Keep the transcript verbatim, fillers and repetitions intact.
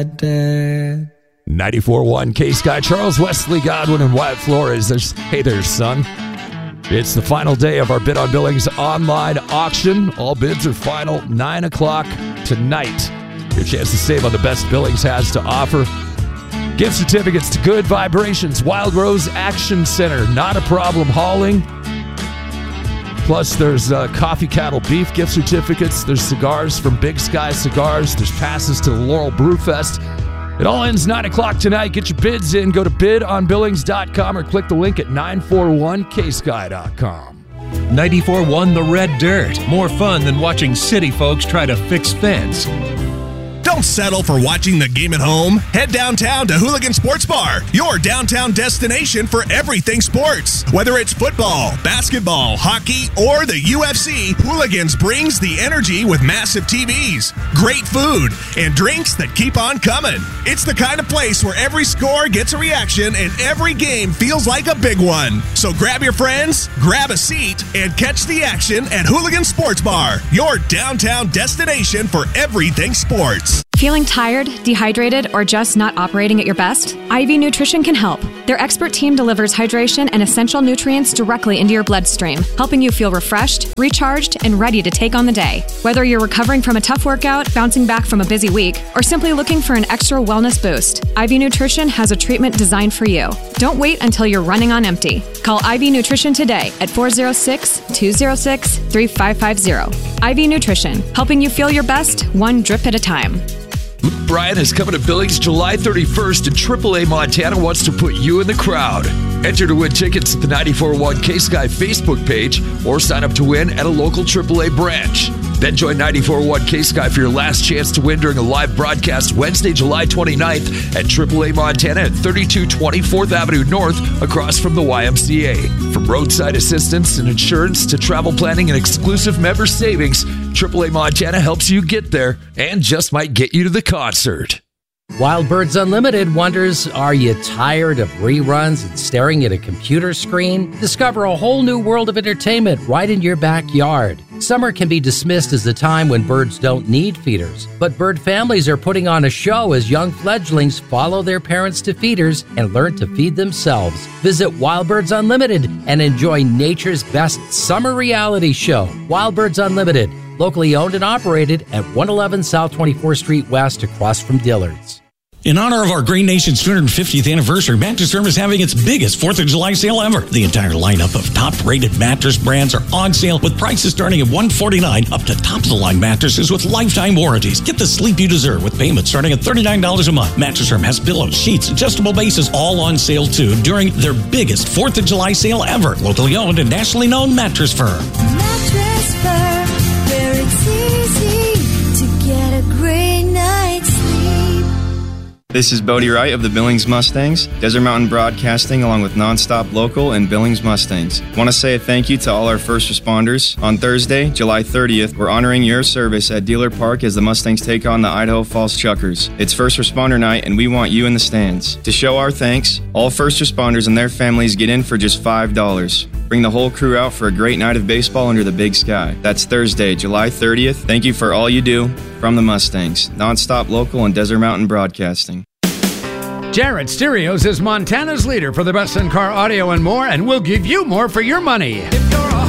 ninety-four point one K-Sky, Charles Wesley Godwin and Wyatt Flores. There's, hey there, son. It's the final day of our Bid on Billings online auction. All bids are final nine o'clock tonight. Your chance to save on the best Billings has to offer. Gift certificates to Good Vibrations, Wild Rose Action Center, Not a Problem Hauling. Plus, there's uh, Coffee Cattle Beef gift certificates. There's cigars from Big Sky Cigars. There's passes to the Laurel Brewfest. It all ends nine o'clock tonight. Get your bids in. Go to bid on billings dot com or click the link at nine four one K sky dot com. ninety-four point one The Red Dirt. More fun than watching city folks try to fix fence. Don't settle for watching the game at home. Head downtown to Hooligan Sports Bar, your downtown destination for everything sports. Whether it's football, basketball, hockey, or the U F C, Hooligans brings the energy with massive T Vs, great food, and drinks that keep on coming. It's the kind of place where every score gets a reaction and every game feels like a big one. So grab your friends, grab a seat, and catch the action at Hooligan Sports Bar, your downtown destination for everything sports. Feeling tired, dehydrated, or just not operating at your best? I V Nutrition can help. Their expert team delivers hydration and essential nutrients directly into your bloodstream, helping you feel refreshed, recharged, and ready to take on the day. Whether you're recovering from a tough workout, bouncing back from a busy week, or simply looking for an extra wellness boost, I V Nutrition has a treatment designed for you. Don't wait until you're running on empty. Call I V Nutrition today at four oh six, two oh six, three five five zero. I V Nutrition, helping you feel your best, one drip at a time. Luke Bryan is coming to Billings July thirty-first, and triple A Montana wants to put you in the crowd. Enter to win tickets at the ninety-four point one K-Sky Facebook page or sign up to win at a local triple A branch. Then join ninety-four point one K-Sky for your last chance to win during a live broadcast Wednesday, July twenty-ninth at triple A Montana at thirty-two twenty fourth Avenue North across from the Y M C A. From roadside assistance and insurance to travel planning and exclusive member savings, triple A Montana helps you get there and just might get you to the concert. Wild Birds Unlimited wonders, are you tired of reruns and staring at a computer screen? Discover a whole new world of entertainment right in your backyard. Summer can be dismissed as the time when birds don't need feeders, but bird families are putting on a show as young fledglings follow their parents to feeders and learn to feed themselves. Visit Wild Birds Unlimited and enjoy nature's best summer reality show. Wild Birds Unlimited, locally owned and operated at one eleven South twenty-fourth Street West across from Dillard's. In honor of our Green Nation's two hundred fiftieth anniversary, Mattress Firm is having its biggest fourth of July sale ever. The entire lineup of top-rated mattress brands are on sale with prices starting at one hundred forty-nine dollars up to top-of-the-line mattresses with lifetime warranties. Get the sleep you deserve with payments starting at thirty-nine dollars a month. Mattress Firm has pillows, sheets, adjustable bases all on sale too during their biggest fourth of July sale ever. Locally owned and nationally known Mattress Firm. Mattress Firm, where it's easy to get a great night's sleep. This is Bodie Wright of the Billings Mustangs, Desert Mountain Broadcasting, along with Nonstop Local and Billings Mustangs. Want to say a thank you to all our first responders. On Thursday, July thirtieth, we're honoring your service at Dealer Park as the Mustangs take on the Idaho Falls Chuckers. It's First Responder Night, and we want you in the stands. To show our thanks, all first responders and their families get in for just five dollars. Bring the whole crew out for a great night of baseball under the big sky. That's Thursday, July thirtieth. Thank you for all you do. From the Mustangs, Nonstop Local and Desert Mountain Broadcasting. Jarrett Stereos is Montana's leader for the best in-car audio and more, and we'll give you more for your money. If you're